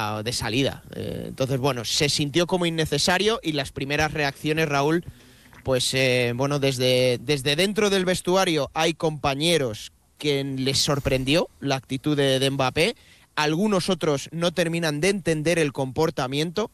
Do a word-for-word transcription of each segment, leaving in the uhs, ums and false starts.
ya de salida. Eh, entonces, bueno, se sintió como innecesario y las primeras reacciones, Raúl, pues eh, bueno, desde, desde dentro del vestuario hay compañeros que les sorprendió la actitud de, de Mbappé, algunos otros no terminan de entender el comportamiento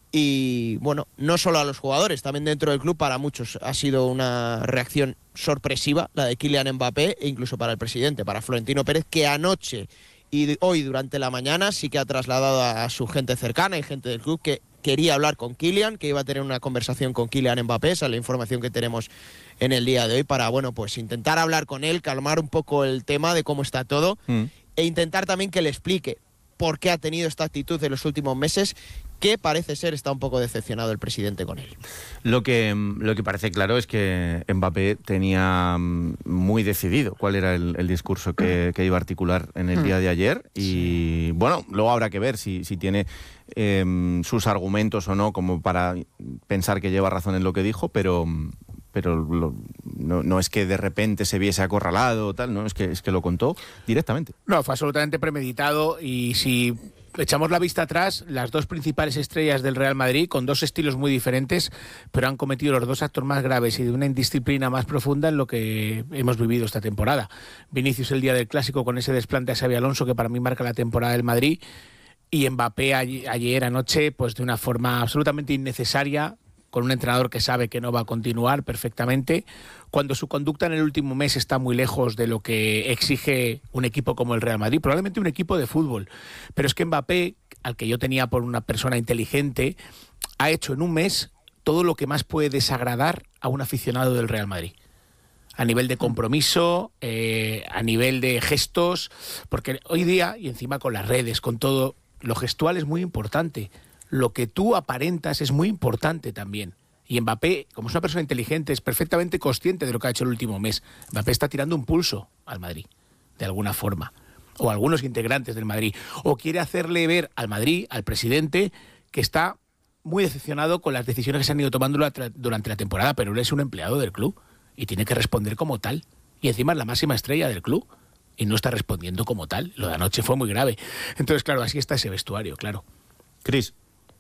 y, bueno, no solo a los jugadores, también dentro del club para muchos ha sido una reacción sorpresiva la de Kylian Mbappé e incluso para el presidente, para Florentino Pérez, que anoche y hoy durante la mañana sí que ha trasladado a su gente cercana y gente del club que quería hablar con Kylian, que iba a tener una conversación con Kylian Mbappé, esa es la información que tenemos en el día de hoy, para, bueno, pues intentar hablar con él, calmar un poco el tema de cómo está todo mm. e intentar también que le explique por qué ha tenido esta actitud en los últimos meses, que parece ser está un poco decepcionado el presidente con él. Lo que, lo que parece claro es que Mbappé tenía muy decidido cuál era el, el discurso que, que iba a articular en el día de ayer y, sí. bueno, luego habrá que ver si, si tiene eh, sus argumentos o no como para pensar que lleva razón en lo que dijo, pero... pero lo, no, no es que de repente se viese acorralado o tal, no, es que, es que lo contó directamente. No, fue absolutamente premeditado y si echamos la vista atrás, las dos principales estrellas del Real Madrid, con dos estilos muy diferentes, pero han cometido los dos actos más graves y de una indisciplina más profunda en lo que hemos vivido esta temporada. Vinicius el día del Clásico con ese desplante a Xabi Alonso que para mí marca la temporada del Madrid, y Mbappé ayer, ayer anoche pues de una forma absolutamente innecesaria, con un entrenador que sabe que no va a continuar perfectamente, cuando su conducta en el último mes está muy lejos de lo que exige un equipo como el Real Madrid, probablemente un equipo de fútbol. Pero es que Mbappé, al que yo tenía por una persona inteligente, ha hecho en un mes todo lo que más puede desagradar a un aficionado del Real Madrid. A nivel de compromiso, eh, a nivel de gestos, porque hoy día, y encima con las redes, con todo, lo gestual es muy importante. Lo que tú aparentas es muy importante también. Y Mbappé, como es una persona inteligente, es perfectamente consciente de lo que ha hecho el último mes. Mbappé está tirando un pulso al Madrid, de alguna forma. O a algunos integrantes del Madrid. O quiere hacerle ver al Madrid, al presidente, que está muy decepcionado con las decisiones que se han ido tomando durante la temporada, pero él es un empleado del club y tiene que responder como tal. Y encima es la máxima estrella del club y no está respondiendo como tal. Lo de anoche fue muy grave. Entonces, claro, así está ese vestuario, claro. Cris.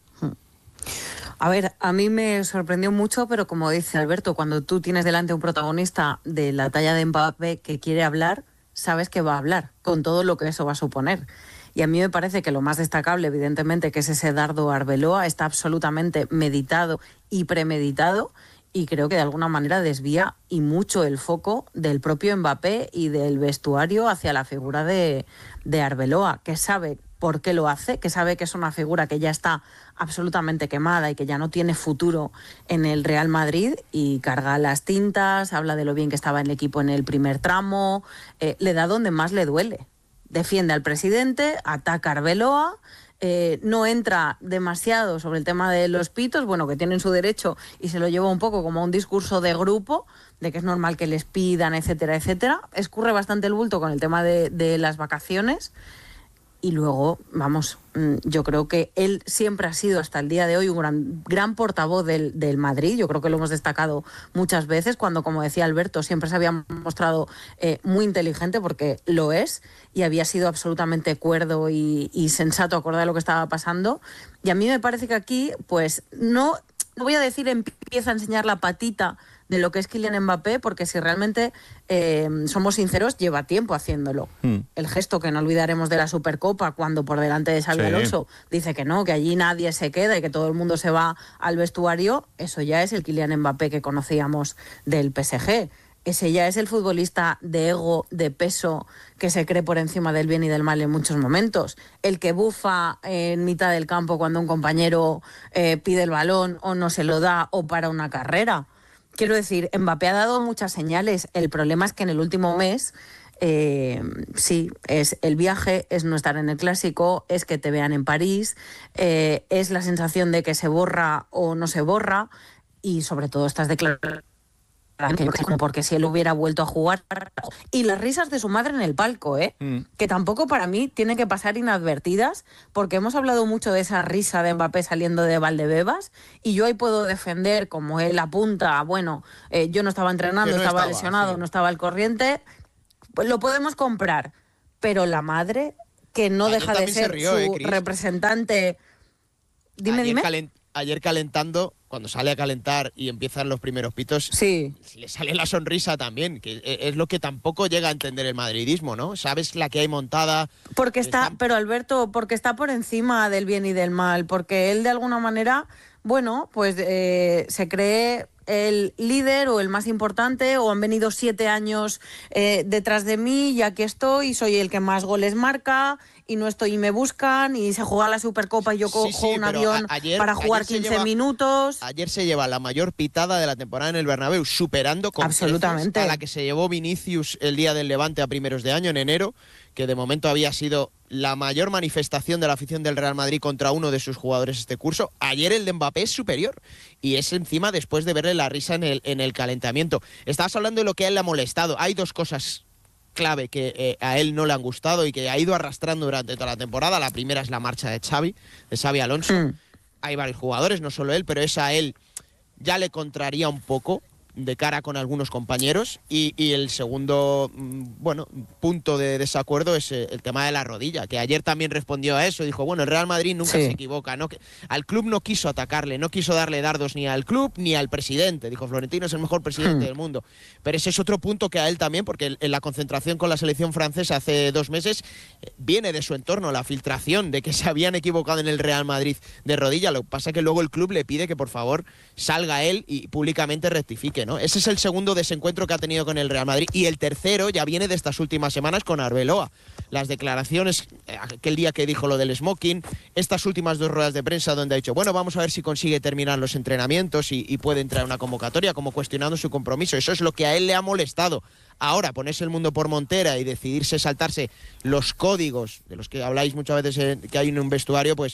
A ver, a mí me sorprendió mucho, pero como dice Alberto, cuando tú tienes delante un protagonista de la talla de Mbappé que quiere hablar, sabes que va a hablar, con todo lo que eso va a suponer. Y a mí me parece que lo más destacable, evidentemente, que es ese dardo a Arbeloa, está absolutamente meditado y premeditado, y creo que de alguna manera desvía y mucho el foco del propio Mbappé y del vestuario hacia la figura de, de Arbeloa, que sabe por qué lo hace, que sabe que es una figura que ya está absolutamente quemada y que ya no tiene futuro en el Real Madrid, y carga las tintas, habla de lo bien que estaba en el equipo en el primer tramo, eh, le da donde más le duele. Defiende al presidente, ataca a Arbeloa, eh, no entra demasiado sobre el tema de los pitos, bueno, que tienen su derecho, y se lo lleva un poco como un discurso de grupo, de que es normal que les pidan, etcétera, etcétera. Escurre bastante el bulto con el tema de, de las vacaciones. Y luego, vamos, yo creo que él siempre ha sido hasta el día de hoy un gran, gran portavoz del, del Madrid. Yo creo que lo hemos destacado muchas veces, cuando, como decía Alberto, siempre se había mostrado eh, muy inteligente, porque lo es, y había sido absolutamente cuerdo y, y sensato acorde a lo que estaba pasando. Y a mí me parece que aquí, pues, no, no voy a decir empieza a enseñar la patita de lo que es Kylian Mbappé, porque si realmente eh, somos sinceros, lleva tiempo haciéndolo. Mm. El gesto que no olvidaremos de la Supercopa, cuando por delante de Xabi sí. Alonso dice que no, que allí nadie se queda y que todo el mundo se va al vestuario, eso ya es el Kylian Mbappé que conocíamos del P S G. Ese ya es el futbolista de ego, de peso, que se cree por encima del bien y del mal en muchos momentos. El que bufa en mitad del campo cuando un compañero eh, pide el balón o no se lo da o para una carrera. Quiero decir, Mbappé ha dado muchas señales. El problema es que en el último mes, eh, sí, es el viaje, es no estar en el Clásico, es que te vean en París, eh, es la sensación de que se borra o no se borra, y sobre todo estas declaraciones, porque si él hubiera vuelto a jugar, y las risas de su madre en el palco, ¿eh? Mm. que tampoco para mí tienen que pasar inadvertidas, porque hemos hablado mucho de esa risa de Mbappé saliendo de Valdebebas, y yo ahí puedo defender, como él apunta, bueno, eh, yo no estaba entrenando, no estaba, estaba lesionado, sí. no estaba al corriente, pues lo podemos comprar, pero la madre, que no Ayer deja de también se ser rió, su eh, Cris. representante. Dime, ayer, dime. calen- ayer calentando, cuando sale a calentar y empiezan los primeros pitos, Sí. le sale la sonrisa también, que e- es lo que tampoco llega a entender el madridismo, ¿no? Sabes la que hay montada. Porque está, Está- pero Alberto, porque está por encima del bien y del mal, porque él de alguna manera, bueno, pues eh, se cree el líder o el más importante, o han venido siete años eh, detrás de mí y aquí estoy, soy el que más goles marca y no estoy y me buscan y se juega la Supercopa y yo Sí, cojo sí, un pero avión a- ayer- para jugar ayer se quince lleva- minutos. Ayer se lleva la mayor pitada de la temporada en el Bernabéu, superando con Absolutamente. creces a la que se llevó Vinicius el día del Levante a primeros de año, en enero, que de momento había sido la mayor manifestación de la afición del Real Madrid contra uno de sus jugadores este curso. Ayer el de Mbappé es superior y es encima después de verle la risa en el, en el calentamiento. Estabas hablando de lo que a él le ha molestado. Hay dos cosas clave que eh, a él no le han gustado y que ha ido arrastrando durante toda la temporada. La primera es la marcha de Xavi, de Xavi Alonso. Mm. Hay varios jugadores, no solo él, pero esa a él ya le contraría un poco de cara con algunos compañeros. Y, y el segundo, mm, bueno, punto de desacuerdo es eh, el tema de la rodilla, que ayer también respondió a eso. Dijo, bueno, el Real Madrid nunca Sí. se equivoca. ¿no? Que- Al club no quiso atacarle, no quiso darle dardos ni al club ni al presidente. Dijo, Florentino es el mejor presidente Hmm. del mundo. Pero ese es otro punto que a él también, porque en la concentración con la selección francesa hace dos meses eh, viene de su entorno la filtración de que se habían equivocado en el Real Madrid de rodilla. Lo que pasa es que luego el club le pide que por favor salga él y públicamente rectifique, ¿no? Ese es el segundo desencuentro que ha tenido con el Real Madrid. Y el tercero ya viene de estas últimas semanas con Arbeloa. Las declaraciones, eh, aquel día que dijo lo del smoking, estas últimas dos ruedas de prensa donde ha dicho, bueno, vamos a ver si consigue terminar los entrenamientos y, y puede entrar a una convocatoria, como cuestionando su compromiso. Eso es lo que a él le ha molestado. Ahora, ponerse el mundo por montera y decidirse saltarse los códigos de los que habláis muchas veces eh, que hay en un vestuario, pues